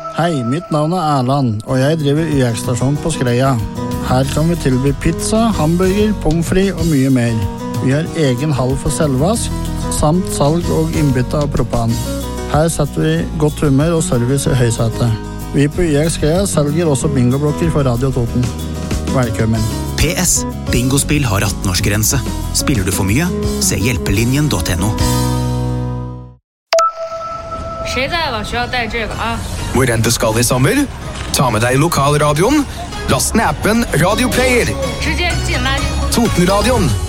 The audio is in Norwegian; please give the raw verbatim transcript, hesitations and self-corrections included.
Hei, mitt navn er Erland, og jeg driver Y X-stasjon på Skreia. Her kan vi tilby pizza, hamburger, pommes frites og mye mer. Vi har egen hall for selvvask, samt salg og innbytte av propan. Her setter vi godt humør og service i høysetet. Vi på Y X Skreia selger også bingoblokker for Radio Toten. Velkommen. P S. Bingospill har atten-årsgrense. Spiller du for mye? Se hjelpelinjen punktum no. 谁在了需要带这个啊 Hvor enn du skal i sommer? Ta med deg lokalradioen. Last ned appen Radio Player. 直接进垃圾桶 Totenradioen.